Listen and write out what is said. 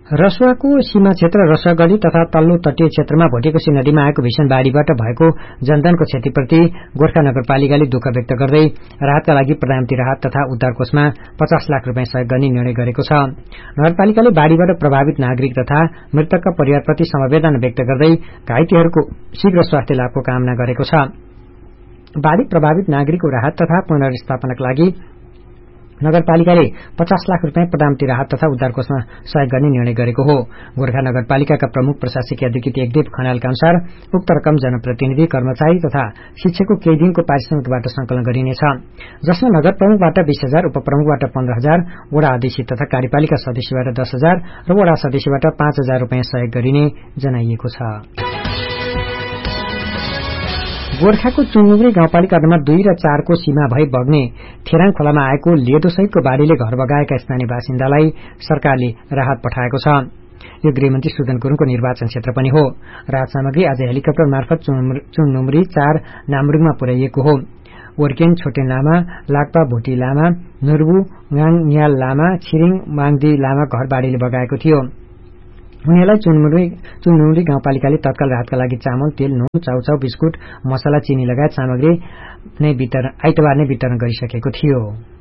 रसुवाको सीमा क्षेत्र रसुवागढी तथा तल्लो तटीय क्षेत्रमा भोटेकोशी नदीमा आएको भीषण बाढ़ीबाट भएको जनधनको क्षतिप्रति गोर्खा नगरपालिकाले दुःख व्यक्त गर्दै राहतका लागि प्रधानमन्त्री राहत तथा उद्धार कोषमा 50 लाख रूपियाँ सहयोग गर्ने निर्णय गरेको छ। नगरपालिकाले बाढ़ीबाट प्रभावित नागरिक तथा मृतकका परिवारप्रति समवेदना व्यक्त गर्दै घाइतेहरूको शीघ्र स्वास्थ्य लाभको कामना गरेको छ। बाढ़ी प्रभावित नागरिकको राहत तथा पुनर्स्थापनाका लागि नगरपालिकाले 50 लाख रूपियाँ प्रधानमन्त्री राहत तथा उद्धार कोषमा सहयोग गर्ने निर्णय गरेको हो। गोर्खा नगरपालिकाका प्रमुख प्रशासकीय अधिकृत एकदेव खनालका अनुसार उक्त रकम जनप्रतिनिधि, कर्मचारी तथा शिक्षकको केही दिनको पारिश्रमिकबाट संकलन गरिनेछ, जसमा नगर प्रमुखबाट 20,000, उपप्रमुखबाट 15,000, वडा अध्यक्ष तथा कार्यपालिका सदस्यबाट 10,000 र वडा सदस्यबाट 5,000 रूपियाँ सहयोग गरिने जनाइएको छ। गोर्खाको चुनमुंग्री गाउँपालिका नम्बर 2 र 4 को सीमा भई बग्ने थेराङ खोलामा आएको लेदोसहितको बाढ़ीले घर बगाएका स्थानीय बासिन्दालाई सरकारले राहत पठाएको छ। यो गृहमन्त्री सुदन गुरुङको निर्वाचन क्षेत्र पनि हो। राहत सामग्री आज हेलिकप्टर मार्फत चुनमुंग्री 4 नामरुङमा पुर्याइएको हो। ओर्केन छोटे लामा, लाक्पा भोटी लामा, नुर्बु गाङ न्याल लामा, छिरिङ माङदी लामा घर बाढ़ीले बगाएको थियो। उनीहरूलाई चुनमुंग्री गाउँपालिकाले तत्काल राहतका लागि चामल, तेल, नुन, चाउचाउ, बिस्कुट, मसला, चिनी लगायत सामग्री आइतबार नै वितरण गरिसकेको थियो।